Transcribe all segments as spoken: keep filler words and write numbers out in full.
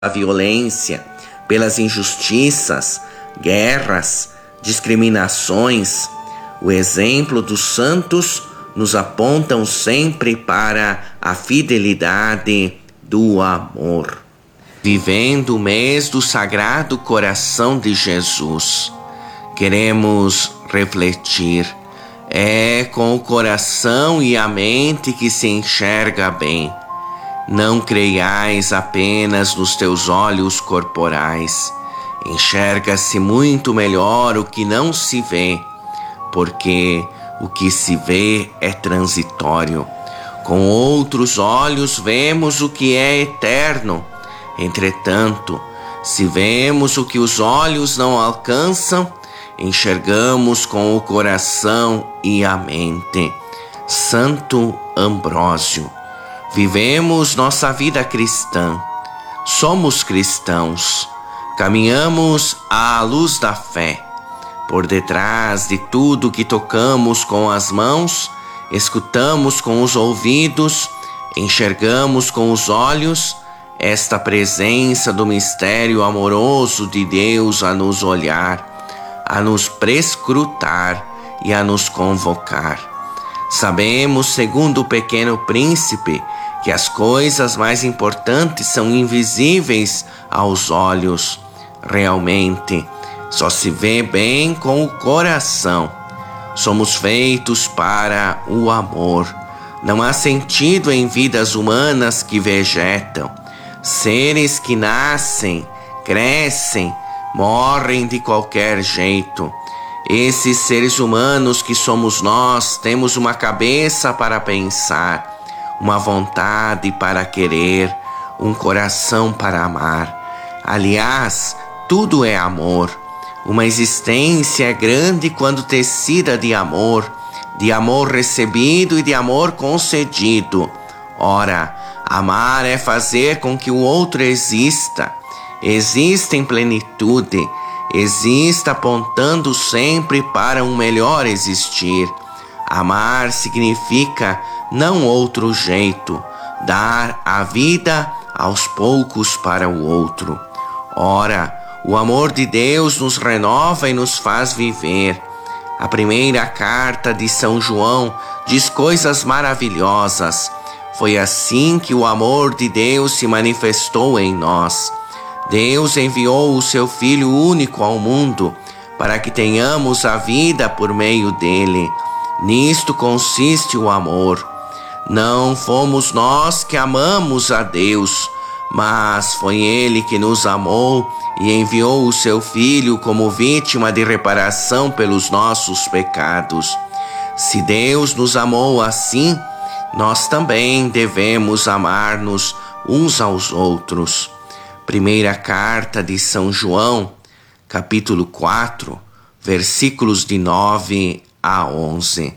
a violência, pelas injustiças, guerras, discriminações. O exemplo dos santos nos apontam sempre para a fidelidade do amor. Vivendo o mês do Sagrado Coração de Jesus, queremos refletir. É com o coração e a mente que se enxerga bem. Não creiais apenas nos teus olhos corporais. Enxerga-se muito melhor o que não se vê, porque o que se vê é transitório. Com outros olhos vemos o que é eterno. Entretanto, se vemos o que os olhos não alcançam, enxergamos com o coração e a mente. Santo Ambrósio. Vivemos nossa vida cristã. Somos cristãos. Caminhamos à luz da fé. Por detrás de tudo que tocamos com as mãos, escutamos com os ouvidos, enxergamos com os olhos, esta presença do mistério amoroso de Deus a nos olhar, a nos prescrutar e a nos convocar. Sabemos, segundo o Pequeno Príncipe, que as coisas mais importantes são invisíveis aos olhos. Realmente, só se vê bem com o coração. Somos feitos para o amor. Não há sentido em vidas humanas que vegetam. Seres que nascem, crescem, morrem de qualquer jeito. Esses seres humanos que somos nós temos uma cabeça para pensar, uma vontade para querer, um coração para amar. Aliás, tudo é amor. Uma existência é grande quando tecida de amor, de amor recebido e de amor concedido. Ora, amar é fazer com que o outro exista, exista em plenitude, exista apontando sempre para um melhor existir. Amar significa não outro jeito, dar a vida aos poucos para o outro. Ora, o amor de Deus nos renova e nos faz viver. A primeira carta de São João diz coisas maravilhosas. Foi assim que o amor de Deus se manifestou em nós. Deus enviou o seu Filho único ao mundo para que tenhamos a vida por meio dele. Nisto consiste o amor. Não fomos nós que amamos a Deus, mas foi Ele que nos amou e enviou o seu Filho como vítima de reparação pelos nossos pecados. Se Deus nos amou assim, nós também devemos amar-nos uns aos outros. Primeira carta de São João, capítulo quatro, versículos de nove a onze.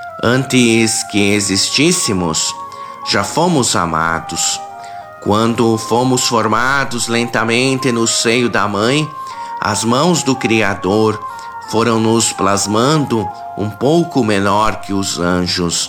Antes que existíssemos, já fomos amados. Quando fomos formados lentamente no seio da mãe, as mãos do Criador foram nos plasmando um pouco menor que os anjos.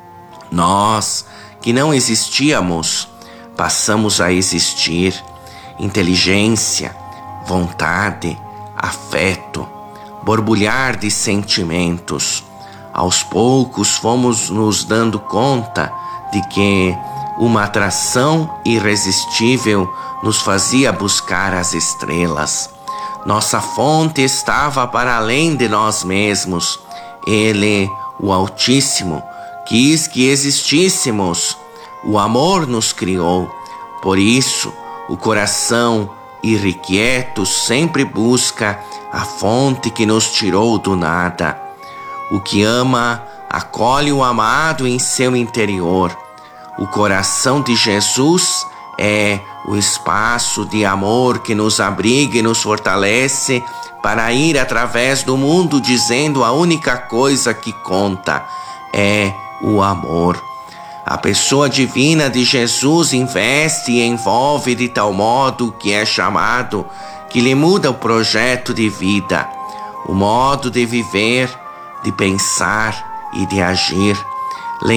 Nós, que não existíamos, passamos a existir. Inteligência, vontade, afeto, borbulhar de sentimentos. Aos poucos fomos nos dando conta de que uma atração irresistível nos fazia buscar as estrelas. Nossa fonte estava para além de nós mesmos. Ele, o Altíssimo, quis que existíssemos. O amor nos criou. Por isso, o coração irrequieto sempre busca a fonte que nos tirou do nada. O que ama, acolhe o amado em seu interior. O coração de Jesus é o espaço de amor que nos abriga e nos fortalece para ir através do mundo dizendo a única coisa que conta é o amor. A pessoa divina de Jesus investe e envolve de tal modo que é chamado, que lhe muda o projeto de vida, o modo de viver, de pensar e de agir.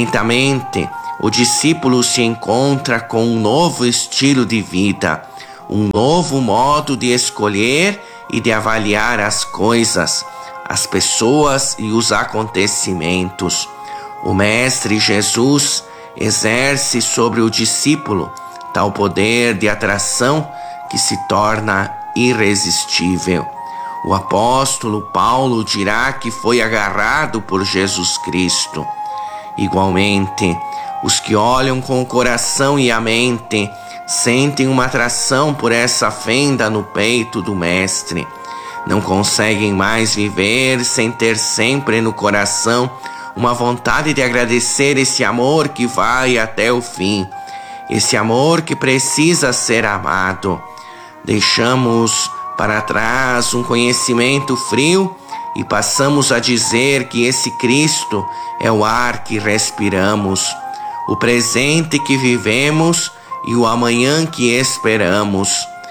Lentamente, o discípulo se encontra com um novo estilo de vida, um novo modo de escolher e de avaliar as coisas, as pessoas e os acontecimentos. O Mestre Jesus exerce sobre o discípulo tal poder de atração que se torna irresistível. O apóstolo Paulo dirá que foi agarrado por Jesus Cristo. Igualmente, os que olham com o coração e a mente sentem uma atração por essa fenda no peito do Mestre. Não conseguem mais viver sem ter sempre no coração uma vontade de agradecer esse amor que vai até o fim, esse amor que precisa ser amado. Deixamos para trás um conhecimento frio e passamos a dizer que esse Cristo é o ar que respiramos, o presente que vivemos e o amanhã que esperamos.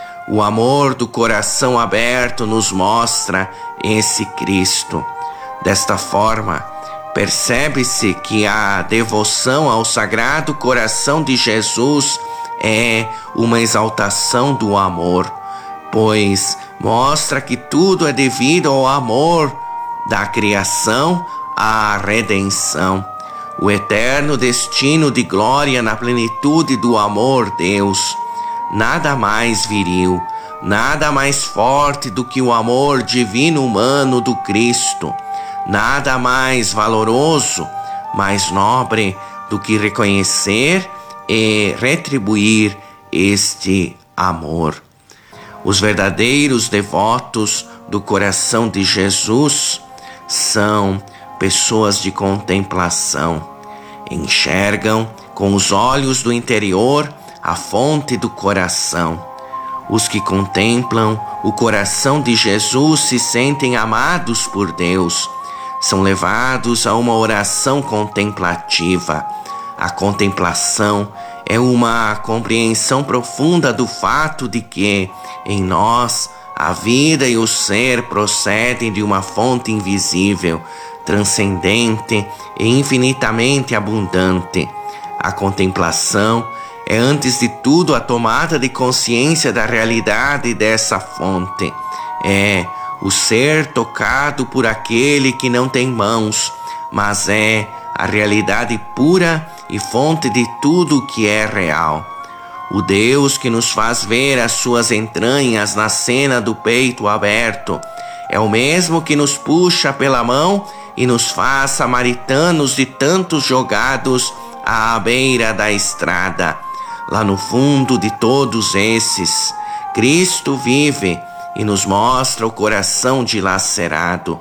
O amor do coração aberto nos mostra esse Cristo. Desta forma, percebe-se que a devoção ao Sagrado Coração de Jesus é uma exaltação do amor, pois mostra que tudo é devido ao amor da criação à redenção. O eterno destino de glória na plenitude do amor Deus. Nada mais viril, nada mais forte do que o amor divino humano do Cristo. Nada mais valoroso, mais nobre do que reconhecer e retribuir este amor. Os verdadeiros devotos do coração de Jesus são pessoas de contemplação. Enxergam com os olhos do interior a fonte do coração. Os que contemplam o coração de Jesus se sentem amados por Deus. São levados a uma oração contemplativa. A contemplação é uma compreensão profunda do fato de que, em nós, a vida e o ser procedem de uma fonte invisível, transcendente e infinitamente abundante. A contemplação é, antes de tudo, a tomada de consciência da realidade dessa fonte. É o ser tocado por aquele que não tem mãos, mas é a realidade pura e fonte de tudo o que é real. O Deus que nos faz ver as suas entranhas na cena do peito aberto é o mesmo que nos puxa pela mão e nos faz samaritanos de tantos jogados à beira da estrada. Lá no fundo de todos esses, Cristo vive e nos mostra o coração dilacerado.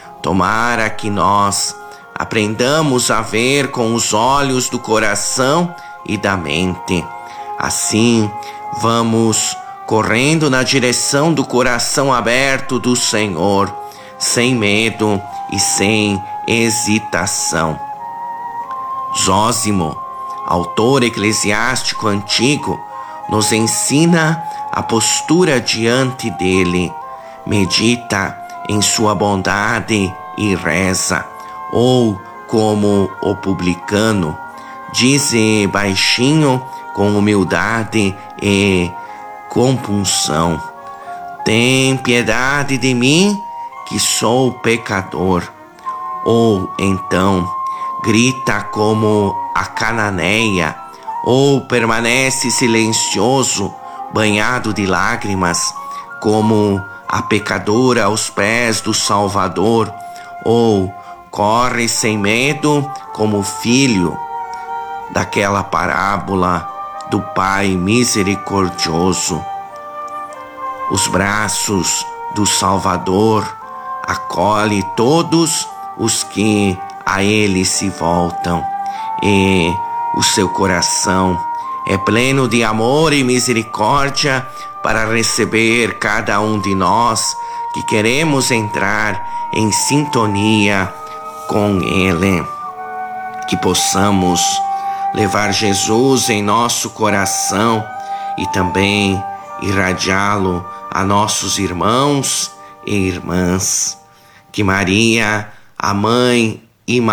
Tomara que nós aprendamos a ver com os olhos do coração e da mente. Assim, vamos correndo na direção do coração aberto do Senhor, sem medo e sem hesitação. Zósimo, autor eclesiástico antigo, nos ensina a postura diante dele, medita em sua bondade e reza, ou como o publicano, dize baixinho com humildade e compunção: tem piedade de mim, que sou pecador. Ou então grita como a cananeia, ou permanece silencioso, banhado de lágrimas, como a pecadora aos pés do Salvador, ou corre sem medo como o filho daquela parábola do Pai misericordioso. Os braços do Salvador acolhe todos os que a ele se voltam, e o seu coração é pleno de amor e misericórdia para receber cada um de nós que queremos entrar em sintonia com ele. Que possamos levar Jesus em nosso coração e também irradiá-lo a nossos irmãos e irmãs. Que Maria, a Mãe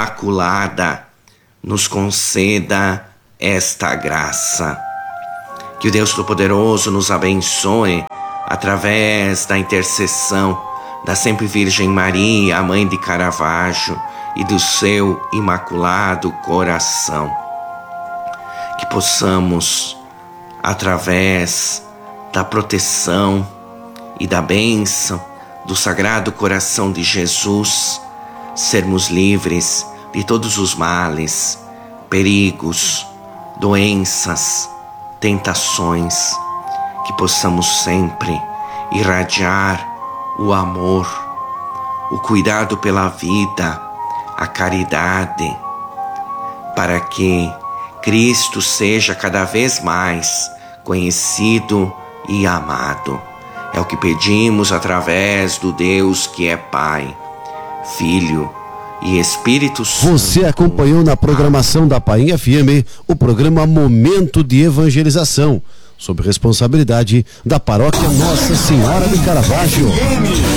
Imaculada, nos conceda esta graça. Que o Deus Todo-Poderoso nos abençoe através da intercessão da Sempre Virgem Maria, a Mãe de Caravaggio, e do seu Imaculado Coração. Que possamos, através da proteção e da bênção do Sagrado Coração de Jesus, sermos livres de todos os males, perigos, doenças, tentações. Que possamos sempre irradiar o amor, o cuidado pela vida, a caridade, para que Cristo seja cada vez mais conhecido e amado. É o que pedimos através do Deus que é Pai, Filho e Espírito Santo. Você acompanhou na programação da Painha F M o programa Momento de Evangelização, sob responsabilidade da Paróquia Nossa Senhora de Caravaggio.